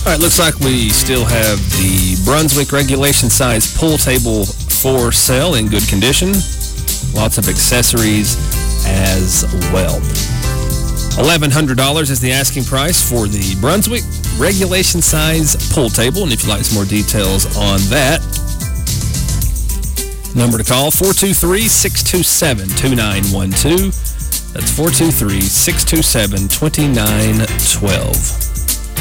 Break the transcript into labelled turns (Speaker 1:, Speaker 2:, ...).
Speaker 1: All right, looks like we still have the Brunswick regulation size pool table for sale in good condition. Lots of accessories as well. $1,100 is the asking price for the Brunswick regulation size pool table. And if you'd like some more details on that, number to call, 423-627-2912. That's 423-627-2912.